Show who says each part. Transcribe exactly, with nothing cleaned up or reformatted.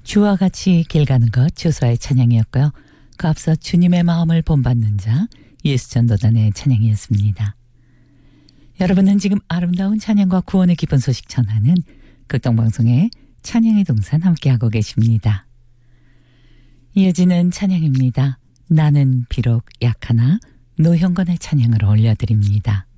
Speaker 1: 주와 같이 길 가는 것 조수아의 찬양이었고요. 그 앞서 주님의 마음을 본받는 자 예수전도단의 찬양이었습니다. 여러분은 지금 아름다운 찬양과 구원의 기쁜 소식 전하는 극동방송의 찬양의 동산 함께하고 계십니다. 이어지는 찬양입니다. 나는 비록 약하나 노형건의 찬양을 올려드립니다.